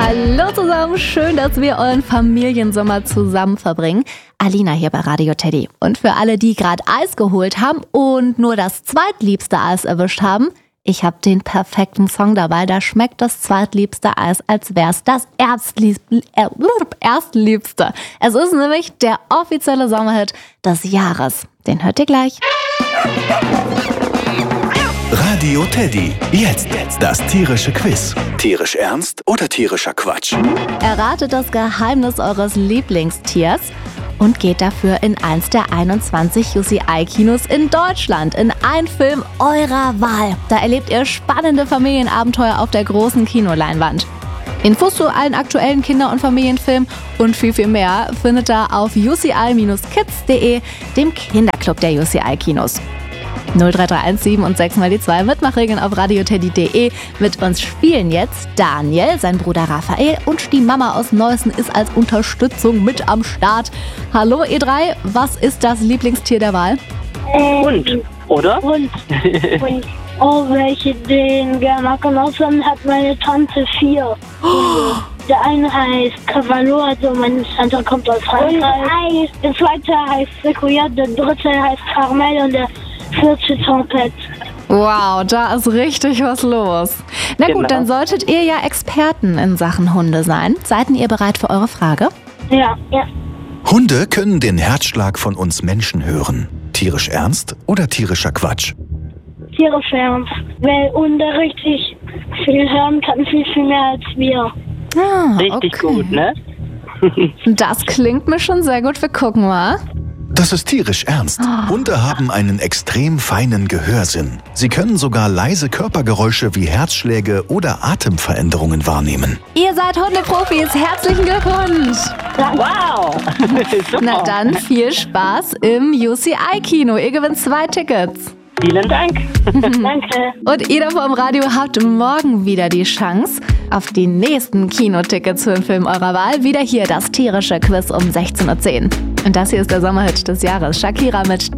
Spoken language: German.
Hallo zusammen, schön, dass wir euren Familiensommer zusammen verbringen. Alina hier bei Radio Teddy. Und für alle, die gerade Eis geholt haben und nur das zweitliebste Eis erwischt haben, ich habe den perfekten Song dabei. Da schmeckt das zweitliebste Eis, als wär's das erstliebste. Es ist nämlich der offizielle Sommerhit des Jahres. Den hört ihr gleich. Radio Teddy. Jetzt das tierische Quiz. Tierisch ernst oder tierischer Quatsch? Erratet das Geheimnis eures Lieblingstiers und geht dafür in eins der 21 UCI-Kinos in Deutschland, in einen Film eurer Wahl. Da erlebt ihr spannende Familienabenteuer auf der großen Kinoleinwand. Infos zu allen aktuellen Kinder- und Familienfilmen und viel, viel mehr findet ihr auf uci-kids.de, dem Kinderclub der UCI-Kinos. 03317 und 6 mal die 2 Mitmachregeln auf radioteddy.de. Mit uns spielen jetzt Daniel, sein Bruder Raphael und die Mama aus Neussen ist als Unterstützung mit am Start. Hallo ihr drei, was ist das Lieblingstier der Wahl? Hund, oder? Hund. Oh, welche den gerne mag. Und außerdem hat meine Tante 4 Hunde. Der eine heißt Cavallo, also meine Tante kommt aus Frankreich. Der zweite heißt Sequoia, der dritte heißt Carmel und der vierte Tempête. Wow, da ist richtig was los. Na gut, Genau. dann solltet ihr ja Experten in Sachen Hunde sein. Seid ihr bereit für eure Frage? Ja. Hunde können den Herzschlag von uns Menschen hören. Tierisch ernst oder tierischer Quatsch? Tierisch ernst. Weil Hunde richtig viel hören kann, viel mehr als wir. Richtig gut, ne? Das klingt mir schon sehr gut. Wir gucken mal. Das ist tierisch ernst. Hunde haben einen extrem feinen Gehörsinn. Sie können sogar leise Körpergeräusche wie Herzschläge oder Atemveränderungen wahrnehmen. Ihr seid Hundeprofis. Herzlichen Glückwunsch. Wow! Super. Na dann, viel Spaß im UCI-Kino. Ihr gewinnt 2 Tickets. Vielen Dank. Danke. Und ihr da vor dem Radio habt morgen wieder die Chance auf die nächsten Kinotickets für den Film eurer Wahl. Wieder hier das tierische Quiz um 16:10 Uhr. Und das hier ist der Sommerhit des Jahres. Shakira mit